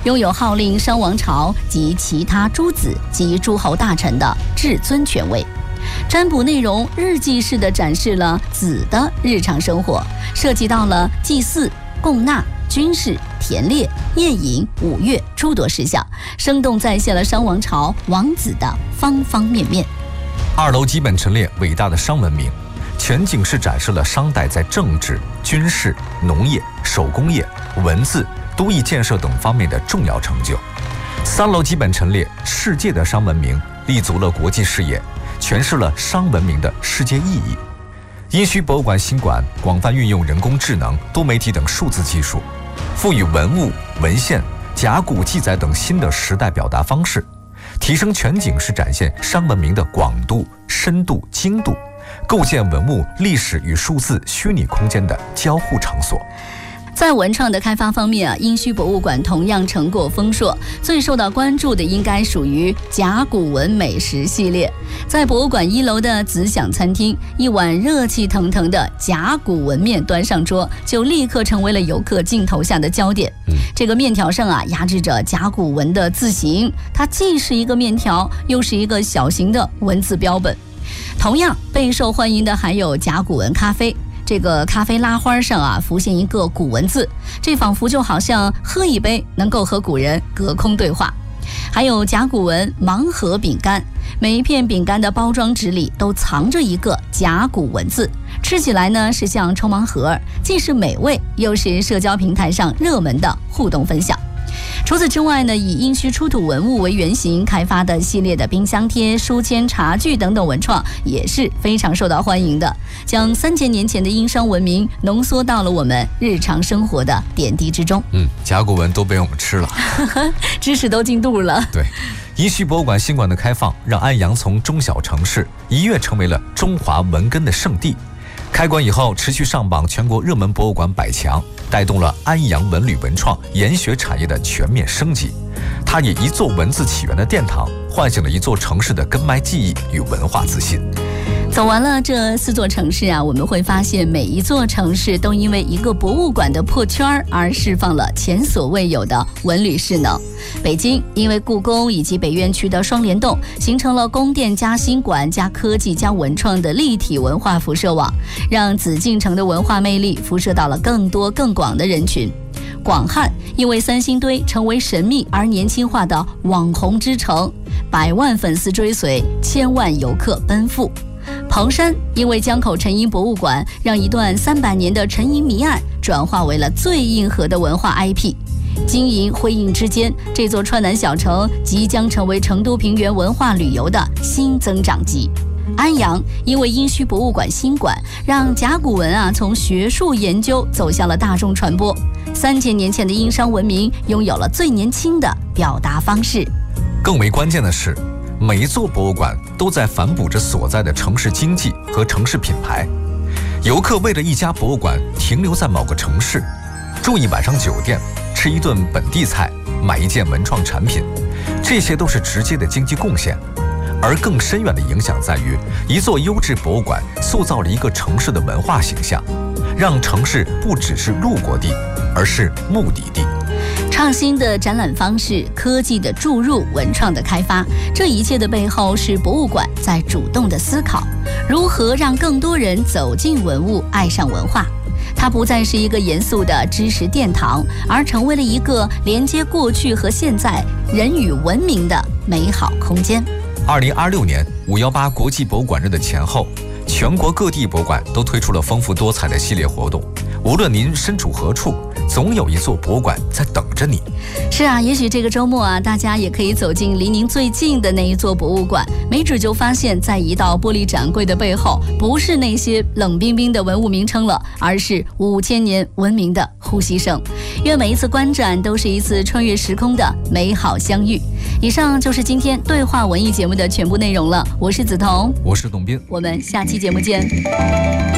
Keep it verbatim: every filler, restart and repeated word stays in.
拥有号令商王朝及其他诸子及诸侯大臣的至尊权威。占卜内容日记式地展示了子的日常生活，涉及到了祭祀、供纳、军事、田猎、夜饮、舞乐诸多事项，生动再现了商王朝王子的方方面面。 二楼基本陈列伟大的商文明，全景式展示了商代在政治、军事、农业、手工业、文字、都邑建设等方面的重要成就。三楼基本陈列世界的商文明，立足了国际视野，诠释了商文明的世界意义。殷墟博物馆新馆广泛运用人工智能、多媒体等数字技术，赋予文物、文献、甲骨记载等新的时代表达方式，提升全景式展现商文明的广度、深度、精度，构建文物、历史与数字虚拟空间的交互场所。 在文创的开发方面啊，殷墟博物馆同样成果丰硕，最受到关注的应该属于甲骨文美食系列。在博物馆一楼的紫享餐厅，一碗热气腾腾的甲骨文面端上桌，就立刻成为了游客镜头下的焦点。 嗯、 这个面条上啊压制着甲骨文的字形，它既是一个面条，又是一个小型的文字标本。同样备受欢迎的还有甲骨文咖啡。这个咖啡拉花上啊浮现一个古文字，这仿佛就好像喝一杯能够和古人隔空对话。还有甲骨文盲盒饼干，每一片饼干的包装纸里都藏着一个甲骨文字，吃起来呢是像抽盲盒，既是美味，又是社交平台上热门的互动分享。除此之外呢，以殷墟出土文物为原型开发的系列的冰箱贴、书签、茶具等等文创也是非常受到欢迎的，将三千年前的殷商文明浓缩到了我们日常生活的点滴之中。 嗯，甲骨文都被我们吃了， 知识都进肚了。 对，殷墟博物馆新馆的开放，让安阳从中小城市一跃成为了中华文根的圣地。开馆以后，持续上榜全国热门博物馆百强，带动了安阳文旅文创研学产业的全面升级。它以一座文字起源的殿堂，唤醒了一座城市的根脉记忆与文化自信。 走完了这四座城市啊，我们会发现每一座城市都因为一个博物馆的破圈而释放了前所未有的文旅势能。北京因为故宫以及北院区的双联动，形成了宫殿加新馆加科技加文创的立体文化辐射网，让紫禁城的文化魅力辐射到了更多更广的人群。广汉因为三星堆成为神秘而年轻化的网红之城，百万粉丝追随，千万游客奔赴。彭山因为江口陈寅博物馆让一段三百年的陈寅谜案转化为了最硬核的文化 I P。 金银辉映之间，这座川南小城即将成为成都平原文化旅游的新增长极。安阳因为殷墟博物馆新馆让甲骨文啊从学术研究走向了大众传播，三千年前的殷商文明拥有了最年轻的表达方式。 更为关键的是，每一座博物馆都在反哺着所在的城市经济和城市品牌。游客为了一家博物馆停留在某个城市，住一晚上酒店，吃一顿本地菜，买一件文创产品，这些都是直接的经济贡献。而更深远的影响在于，一座优质博物馆塑造了一个城市的文化形象，让城市不只是路过地，而是目的地。 创新的展览方式、科技的注入、文创的开发，这一切的背后是博物馆在主动的思考，如何让更多人走进文物，爱上文化。它不再是一个严肃的知识殿堂，而成为了一个连接过去和现在人与文明的美好空间。 二零二六年五一八国际博物馆日的前后，全国各地博物馆都推出了丰富多彩的系列活动。无论您身处何处，总有一座博物馆在等着你。 是啊，也许这个周末啊，大家也可以走进离您最近的那一座博物馆，没准就发现在一道玻璃展柜的背后，不是那些冷冰冰的文物名称了，而是五千年文明的呼吸声。愿每一次观展都是一次穿越时空的美好相遇。以上就是今天对话文艺节目的全部内容了，我是梓潼， 我是董斌， 我们下期节目见。